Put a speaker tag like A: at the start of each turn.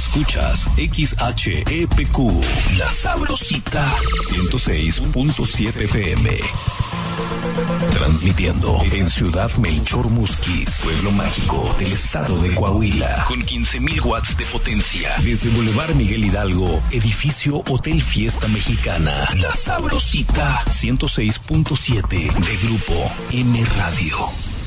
A: Escuchas XHEPQ, La Sabrosita, 106.7 FM. Transmitiendo en Ciudad Melchor Musquis, pueblo mágico del estado de Coahuila, con 15,000 watts de potencia. Desde Boulevard Miguel Hidalgo, edificio Hotel Fiesta Mexicana. La Sabrosita, 106.7 de Grupo M Radio.